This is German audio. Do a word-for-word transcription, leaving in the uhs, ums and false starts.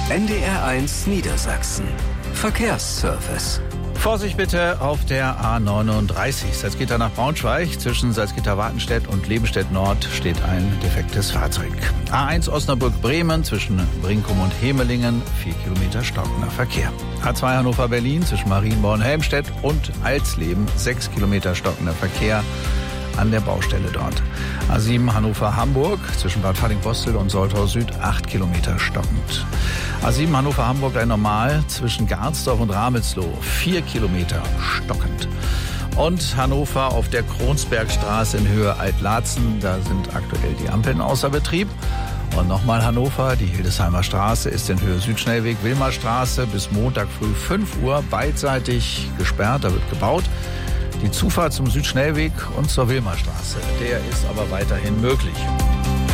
N D R eins Niedersachsen. Verkehrsservice. Vorsicht bitte auf der A neununddreißig, Salzgitter nach Braunschweig. Zwischen Salzgitter-Wartenstedt und Lebenstedt-Nord steht ein defektes Fahrzeug. A eins Osnabrück-Bremen zwischen Brinkum und Hemelingen, vier Kilometer stockender Verkehr. A zwei Hannover-Berlin zwischen Marienborn-Helmstedt und Alsleben, sechs Kilometer stockender Verkehr an der Baustelle dort. A sieben Hannover-Hamburg zwischen Bad Falling-Bostel und Soltau Süd, acht Kilometer stockend. A sieben Hannover-Hamburg ein Normal zwischen Garzdorf und Ramelsloh, vier Kilometer stockend. Und Hannover auf der Kronsbergstraße in Höhe Altlatzen, da sind aktuell die Ampeln außer Betrieb. Und nochmal Hannover, die Hildesheimer Straße ist in Höhe Südschnellweg Wilmerstraße bis Montag früh fünf Uhr beidseitig gesperrt, da wird gebaut. Die Zufahrt zum Südschnellweg und zur Wilmerstraße, der ist aber weiterhin möglich.